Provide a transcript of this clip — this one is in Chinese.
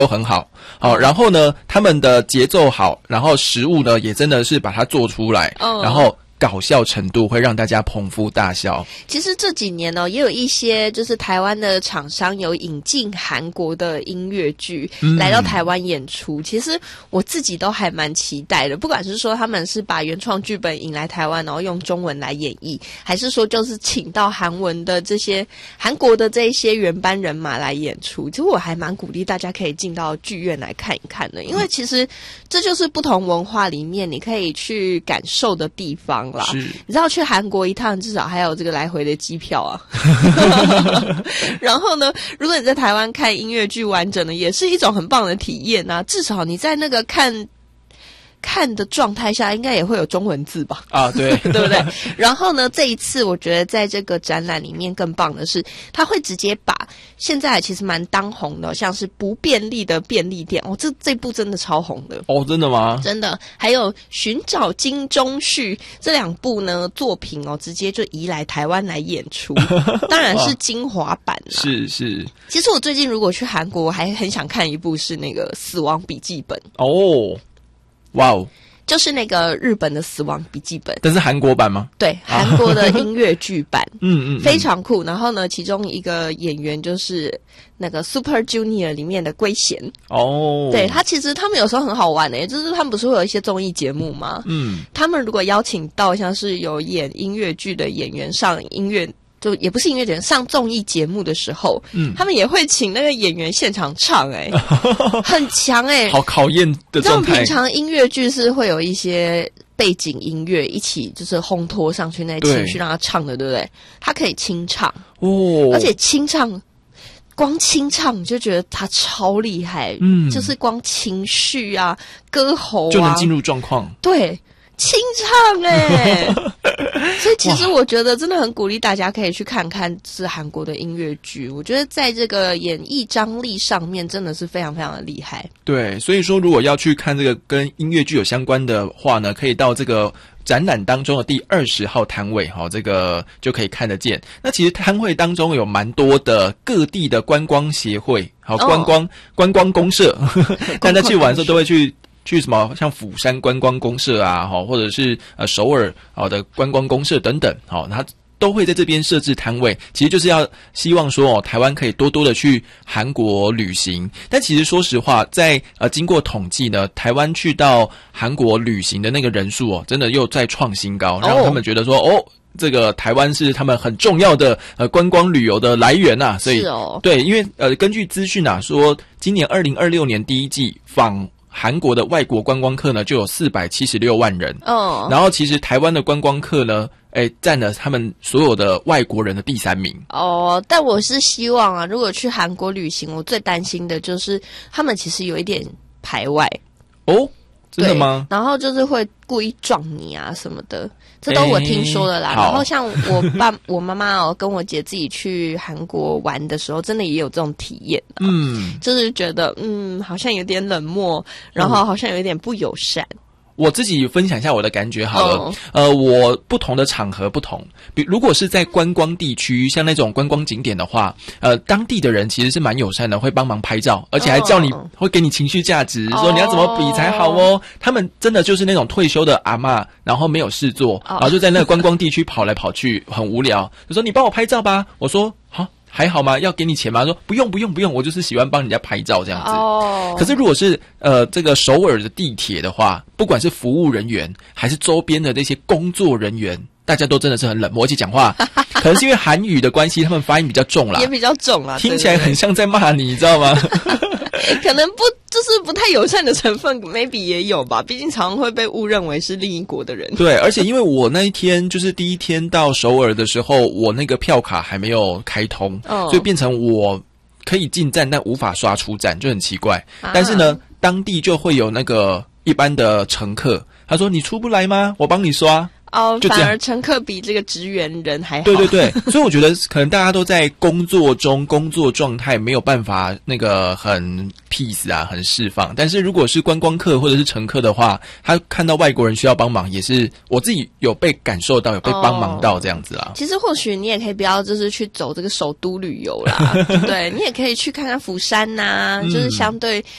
都很好，好，然后呢，他们的节奏好，然后食物呢也真的是把它做出来，然后搞笑程度会让大家捧腹大笑。 其实这几年呢，也有一些就是台湾的厂商有引进韩国的音乐剧来到台湾演出。其实我自己都还蛮期待的，不管是说他们是把原创剧本引来台湾，然后用中文来演绎，还是说就是请到韩文的这些韩国的这一些原班人马来演出。其实我还蛮鼓励大家可以进到剧院来看一看的，因为其实这就是不同文化里面你可以去感受的地方。 是， 你知道去韩国一趟至少还有这个来回的机票啊。然后呢，如果你在台湾看音乐剧完整的，也是一种很棒的体验啊。至少你在那个看的状态下，应该也会有中文字吧？ 啊，对， 对不对？然后呢，这一次我觉得在这个展览里面更棒的是，他会直接把现在其实蛮当红的，像是不便利的便利店哦，这部真的超红的哦，真的吗？ 真的。还有寻找金钟旭这两部呢作品哦，直接就移来台湾来演出，当然是精华版啦。 是。 其实我最近如果去韩国，我还很想看一部是那个《死亡笔记本》 哦。哇哦， 就是那个日本的死亡笔记本， 但是韩国版吗？ 对，韩国的音乐剧版。非常嗯酷。然后呢，其中一个演员就是那个 Super Junior 里面的圭贤。 哦， 对，其实他们有时候很好玩的，就是他们不是会有一些综艺节目吗？他们如果邀请到像是有演音乐剧的演员上音乐，就也不是音乐节上综艺节目的时候，他们也会请那个演员现场唱，很强好考验的状态。 平常音乐剧是会有一些背景音乐一起就是烘托上去那情绪让他唱的，对不对？他可以清唱哦，而且光清唱你就觉得他超厉害，就是光情绪啊、歌喉啊就能进入状况， 对。清唱所以其实我觉得真的很鼓励大家可以去看看是韩国的音乐剧，我觉得在这个演绎张力上面真的是非常非常的厉害。 对，所以说如果要去看这个跟音乐剧有相关的话呢，可以到这个展览当中的第20号摊位，这个就可以看得见。那其实摊位当中有蛮多的各地的观光协会，观光公社，大家去玩的时候都会去什么像釜山观光公社啊，或者是首尔的观光公社等等，它都会在这边设置摊位，其实就是要希望说台湾可以多多的去韩国旅行。但其实说实话，在经过统计呢，台湾去到韩国旅行的那个人数真的又再创新高，让他们觉得说这个台湾是他们很重要的观光旅游的来源呐。所以对，因为根据资讯说今年2026年第一季访韩国的外国观光客呢就有476万人，然后其实台湾的观光客呢占了他们所有的外国人的第3名。 但我是希望啊，如果去韩国旅行，我最担心的就是他们其实有一点排外。真的吗？然后就是会故意撞你啊什么的，这都我听说的啦。然后像我妈妈跟我姐自己去韩国玩的时候，真的也有这种体验。就是觉得好像有点冷漠，然后好像有一点不友善。 我自己分享一下我的感觉好了。我不同的场合不同，如果是在观光地区，像那种观光景点的话，当地的人其实是蛮友善的，会帮忙拍照，而且还叫你会给你情绪价值，说你要怎么比才好哦。他们真的就是那种退休的阿嬷，然后没有事做，然后就在那个观光地区跑来跑去，很无聊，就说你帮我拍照吧。我说好。还好吗？要给你钱吗？说不用，我就是喜欢帮人家拍照这样子。可是如果是这个首尔的地铁的话，不管是服务人员还是周边的那些工作人员，大家都真的是很冷漠，而且讲话可能是因为韩语的关系，他们发音比较重啦， 也比较重啦， 听起来很像在骂你知道吗？ 可能就是不太友善的成分 maybe 也有吧，毕竟常常会被误认为是另一国的人。对， 而且因为我那一天就是第一天到首尔的时候，我那个票卡还没有开通，所以变成我可以进站但无法刷出站，就很奇怪。但是呢，当地就会有那个一般的乘客，他说你出不来吗？我帮你刷。 哦， 就这样反而乘客比这个职员人还好。 对对对，所以我觉得可能大家都在工作中，工作状态没有办法那个很 peace 啊，很释放。但是如果是观光客或者是乘客的话，他看到外国人需要帮忙，也是我自己有被感受到，有被帮忙到这样子啦。 其实或许你也可以不要就是去走这个首都旅游啦，对，你也可以去看看釜山呐、就是相对